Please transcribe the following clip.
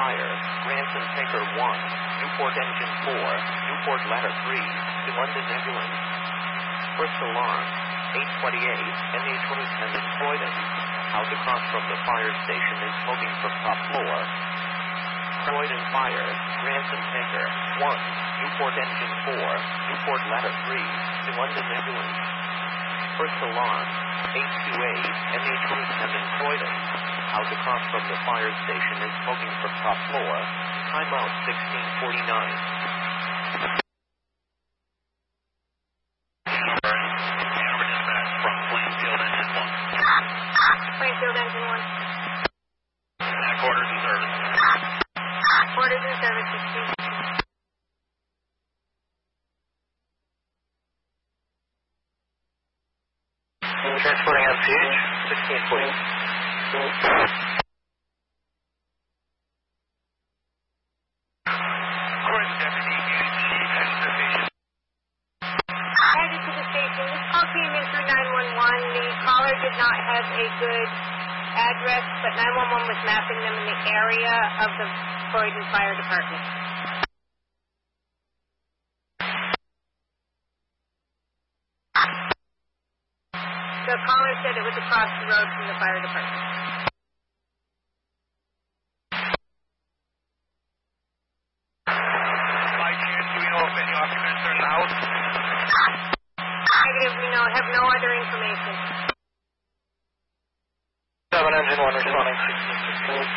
fire, Ransom Tanker 1, Newport Engine 4, Newport Ladder 3, to London Ambulance. First alarm, 828, NH Lieutenant Croydon. House across from the fire station is smoking from top floor. Croydon Fire, Ransom Tanker 1, Newport Engine 4, Newport Ladder 3, to London Ambulance. First alarm, 828, NH Lieutenant Croydon. House across from the fire station is smoking from top floor. Timeout 1649. Plainfield Engine 1. Quarters and service. Quarters and service 16. Transporting MCH, 1640. Croydon Deputy Unit Chief, headed to the station. Headed to the station. This call came in through 911. The caller did not have a good address, but 911 was mapping them in the area of the Croydon Fire Department. The caller said it was across the road from the fire department.